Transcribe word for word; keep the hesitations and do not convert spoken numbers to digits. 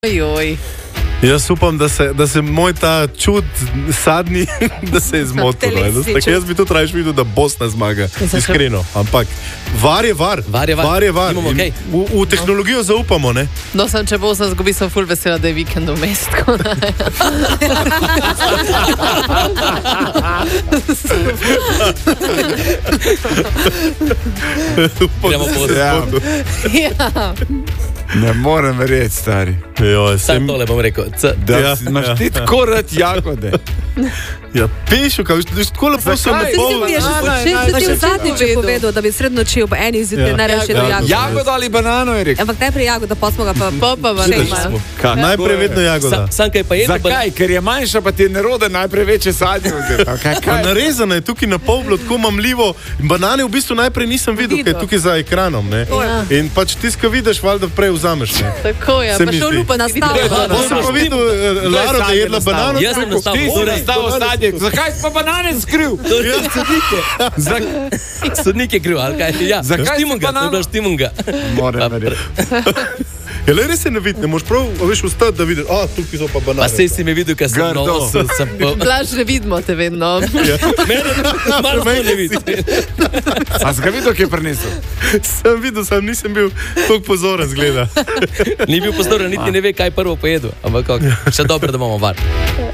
Joj. Jaz upam, da se, da se moj ta čud sadni, da se je zmotil. Tako jaz bi tudi raje videl, da Bosna zmaga. Iskreno. Ampak var je var. Var je var. var, je var. Okay. V, v tehnologijo zaupamo, ne? No, sem, če Bosna zgubi, sem ful vesela, da je vikend v mestu. Gremo po ja. ja. Ne morem verjeti, stari. Jo, Sam sem... tole bom rekel. C. Da ja, imaš ja, ti ja. tako rad jagode. Ja, pešo, kaj, tako lepo sem napol. Še ti v zadnjič povedal, da bi srednoči ob eni zjutraj naredil do jagoda. Jagoda ali banano, je rekel. Ampak najprej jagoda, pa smo ga pa popava. Najprej vedno jagoda. Sam, sam kaj pa jedel. Zakaj? Ker je manjša, pa ti je neroda najprej večje sadje. Narezana je tukaj na pol, bilo tako mamljivo. Banane v bistvu najprej nisem videl, ker je tukaj za ekranom. Ne? In pač ti, ko vidiš, valjda prej vzameš. Ne? Tako je, pa še lupa nastavlja. Pa sem pa videl Laro, da je jedla banano. Jaz sem nastavil sadje. Zakaj si pa banane skril? Sodnik je kriv, ali kaj? Ja, zakaj si banano? To je bila štimunga. Moram verjeti. Je le res je ne vidi, ne moš prav, veš, ustati, da vidiš, a, tukaj so pa banane. Pa sej si me videl, kaj sem nosil. Blaž, ne vidimo te vedno. Mene, malo me ne vidi. A si ga videl, kje je prinesel? Sem videl, sam nisem bil toliko pozoren, zgleda. Ni bil pozoren, niti ne ve, kaj prvo pojedu. Ampak še dobro, da imamo var.